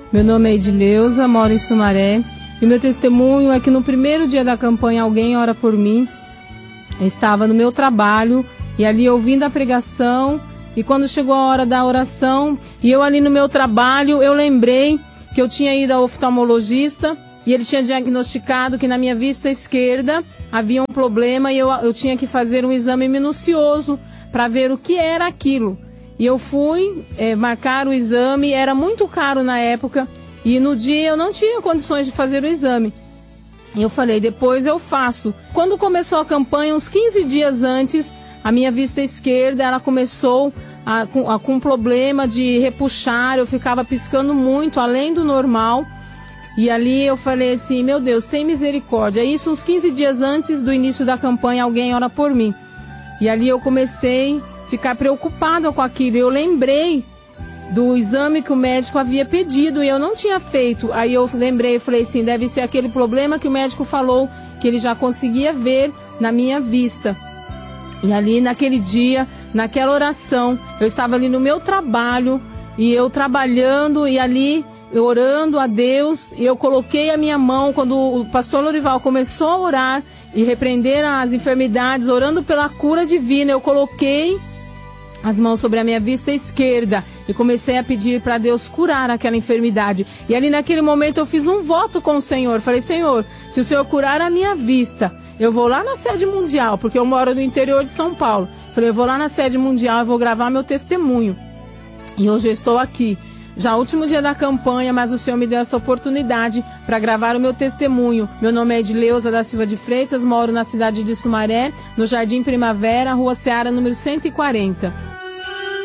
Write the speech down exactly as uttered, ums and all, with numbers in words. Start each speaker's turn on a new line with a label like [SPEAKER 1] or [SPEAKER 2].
[SPEAKER 1] Meu nome é Edileuza, moro em Sumaré. E o meu testemunho é que no primeiro dia da campanha alguém ora por mim. Eu estava no meu trabalho e ali ouvindo a pregação. E quando chegou a hora da oração e eu ali no meu trabalho, eu lembrei que eu tinha ido ao oftalmologista e ele tinha diagnosticado que na minha vista esquerda havia um problema e eu, eu tinha que fazer um exame minucioso para ver o que era aquilo. E eu fui é, marcar o exame, era muito caro na época, e no dia eu não tinha condições de fazer o exame. E eu falei, depois eu faço. Quando começou a campanha, uns quinze dias antes, a minha vista esquerda, ela começou a, com, a, com um problema de repuxar, eu ficava piscando muito, além do normal. E ali eu falei assim, meu Deus, tem misericórdia. Isso uns quinze dias antes do início da campanha, alguém ora por mim. E ali eu comecei a ficar preocupada com aquilo. Eu lembrei do exame que o médico havia pedido e eu não tinha feito. Aí eu lembrei, eu falei assim, deve ser aquele problema que o médico falou que ele já conseguia ver na minha vista. E ali naquele dia, naquela oração, eu estava ali no meu trabalho e eu trabalhando e ali orando a Deus, e eu coloquei a minha mão, quando o pastor Lorival começou a orar e repreender as enfermidades, orando pela cura divina, eu coloquei as mãos sobre a minha vista esquerda e comecei a pedir para Deus curar aquela enfermidade. E ali naquele momento eu fiz um voto com o Senhor, falei, Senhor, se o Senhor curar a minha vista, eu vou lá na sede mundial, porque eu moro no interior de São Paulo, falei, eu vou lá na sede mundial e vou gravar meu testemunho. E hoje eu estou aqui. Já o último dia da campanha, mas o Senhor me deu essa oportunidade para gravar o meu testemunho. Meu nome é Edileuza da Silva de Freitas, moro na cidade de Sumaré, no Jardim Primavera, Rua Seara, número cento e quarenta.